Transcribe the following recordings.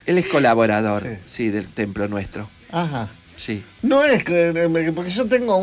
Él es colaborador, Sí. sí, del templo nuestro. Ajá. Sí. No es que. Porque yo tengo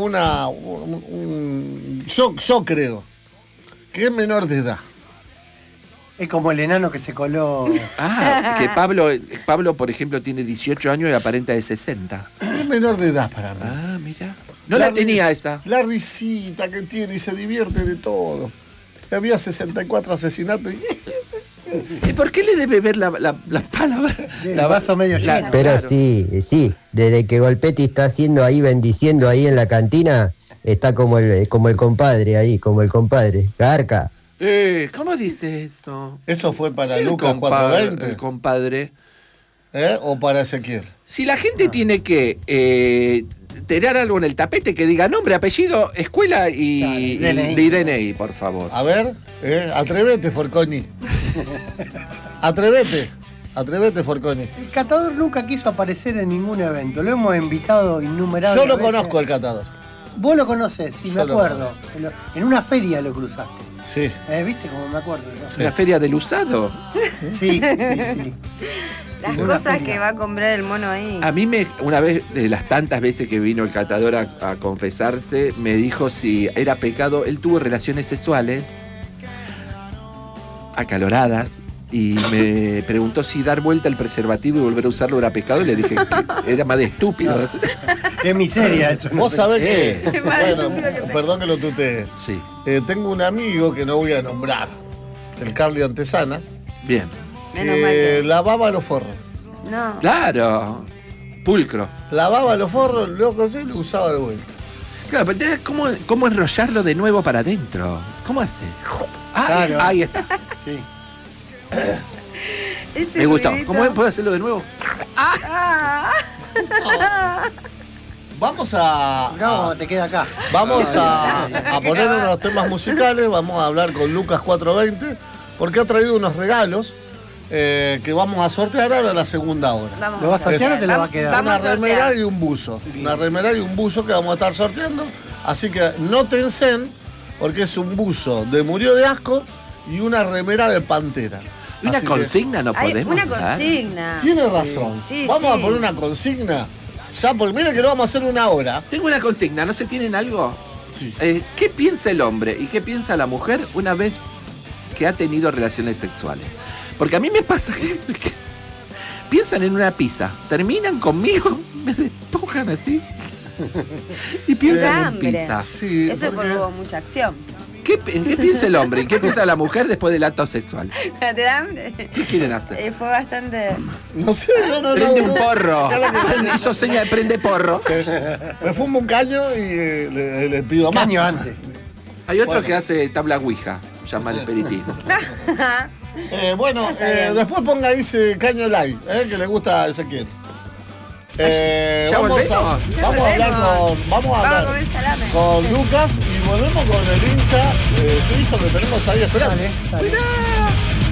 yo creo que es menor de edad. Es como el enano que se coló. Ah, que Pablo, por ejemplo, tiene 18 años y aparenta de 60. Es menor de edad para mí. Ah, mira. No la tenía esa. La risita que tiene y se divierte de todo. Había 64 asesinatos. ¿Y por qué le debe ver la palabra? El vaso medio lleno. Pero claro. sí, desde que Golpetti está haciendo ahí, bendiciendo ahí en la cantina, está como el compadre ahí, como el compadre. Garca. ¿Cómo dice eso? Eso fue para ¿Qué Lucas el 420. compadre. ¿O para Ezequiel? Si la gente tiene que tener algo en el tapete que diga nombre, apellido, escuela y DNI, por favor. A ver, atrévete, Forconi. Atrévete, Forconi. El catador nunca quiso aparecer en ningún evento. Lo hemos invitado innumerables Yo lo veces. conozco, el catador. Vos lo conocés, sí, Yo me lo acuerdo. En una feria lo cruzaste. Sí. ¿Viste cómo me acuerdo? ¿No? ¿Una feria del usado? Sí. Las Una cosas feria. que va a comprar el mono ahí. A mí una vez, de las tantas veces que vino el catador a confesarse, me dijo si era pecado. Él tuvo relaciones sexuales acaloradas y me preguntó si dar vuelta el preservativo y volver a usarlo era pecado, y le dije que era más de estúpido. Qué miseria eso. Vos sabés que. Qué mal Bueno, estúpido que perdón que lo tutee. Sí, Tengo un amigo que no voy a nombrar, el Carly Antesana, bien. Menos mal que que. lavaba los forros. No. Claro, pulcro. Lavaba los forros, luego así lo usaba de vuelta. Claro, pero entonces, ¿cómo enrollarlo de nuevo para adentro? ¿Cómo haces? Claro. Ahí está. Sí. Ese Me gustó. ruidito. ¿Cómo puedo hacerlo de nuevo? Ah. Vamos a. No, te queda acá. Vamos a poner unos temas musicales, vamos a hablar con Lucas 420, porque ha traído unos regalos que vamos a sortear ahora en la segunda hora. Vamos ¿Lo vas a sortear o te lo va a Vamos- quedar? vamos Una a sortear. remera y un buzo. Una remera y un buzo que vamos a estar sorteando. Así que nótense, porque es un buzo de Murió de Asco y una remera de Pantera. ¿Y una Así que consigna no Hay podemos una dar? consigna. tiene razón. Sí, Vamos sí. a poner una consigna. Ya, porque mira que lo vamos a hacer una hora. Tengo una consigna, ¿no se tienen algo? Sí. ¿Qué piensa el hombre y qué piensa la mujer una vez que ha tenido relaciones sexuales? Porque a mí me pasa que piensan en una pizza, terminan conmigo, me despojan así y piensan en hambre. pizza. Sí, Eso es porque hubo mucha acción. ¿En qué piensa el hombre y qué piensa la mujer después del acto sexual? ¿Te da hambre? ¿Qué quieren hacer? Fue bastante. No sé, yo no. Prende no, un no. porro. Hizo seña de prende porro. Me fumo un caño y le pido más. Caño antes. Hay otro Bueno. que hace tabla ouija, llama el espiritismo. Bueno, Está bien. después ponga ahí ese caño light, que le gusta a Ezequiel. ¿Ya vamos a volvemos? hablar Vamos a comer salame. con Lucas y volvemos con el hincha suizo que tenemos ahí esperando. Dale. Mirá.